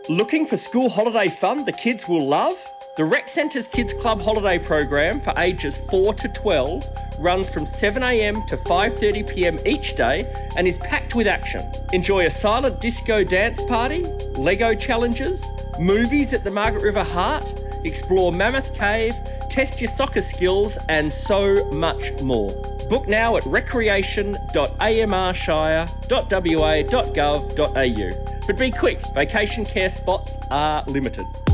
Looking for school holiday fun the kids will love? The Rec Centre's Kids Club holiday program for ages 4 to 12 runs from 7am to 5:30pm each day and is packed with action. Enjoy a silent disco dance party, Lego challenges, movies at the Margaret River Heart, explore Mammoth Cave, test your soccer skills and so much more. Book now at recreation.amrshire.wa.gov.au. But be quick, vacation care spots are limited.